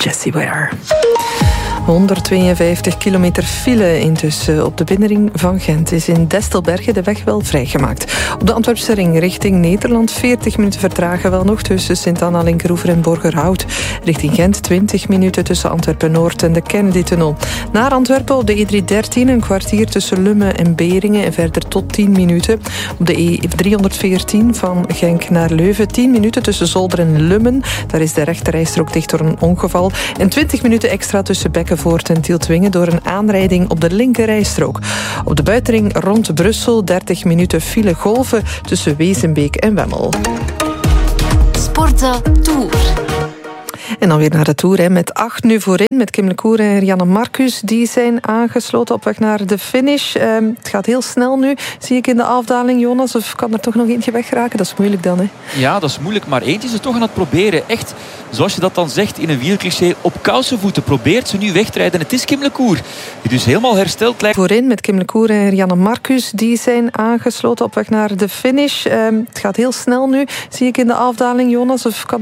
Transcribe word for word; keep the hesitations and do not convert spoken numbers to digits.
Jessie Ware. honderdtweeënvijftig kilometer file intussen op de binnenring van Gent. Is in Destelbergen de weg wel vrijgemaakt. Op de Antwerpse ring richting Nederland veertig minuten vertragen wel nog tussen Sint-Anna, Linkeroever en Borgerhout. Richting Gent twintig minuten tussen Antwerpen-Noord en de Kennedy-tunnel. Naar Antwerpen op de E driehonderddertien een kwartier tussen Lummen en Beringen en verder tot tien minuten. Op de E driehonderdveertien van Genk naar Leuven tien minuten tussen Zolder en Lummen. Daar is de rechterrijstrook dicht door een ongeval. En twintig minuten extra tussen Bekkenvoort en Tieltwingen door een aanrijding op de linkerrijstrook. Op de buitenring rond Brussel dertig minuten file golven tussen Wezenbeek en Wemmel. Sportza Tour. En dan weer naar de Tour, hè, met acht nu voorin, met Kim Lecour en Rianne Marcus. Die zijn aangesloten op weg naar de finish. Uh, het gaat heel snel nu, zie ik in de afdaling, Jonas. Of kan er toch nog eentje weggeraken? Dat is moeilijk dan, hè? Ja, dat is moeilijk, maar eentje is het toch aan het proberen. Echt, zoals je dat dan zegt in een wielercliché, op kousenvoeten probeert ze nu weg te rijden. Het is Kim Lecour, die dus helemaal hersteld lijkt. Voorin, met Kim Lecour en Rianne Marcus. Die zijn aangesloten op weg naar de finish. Uh, het gaat heel snel nu, zie ik in de afdaling, Jonas. Of kan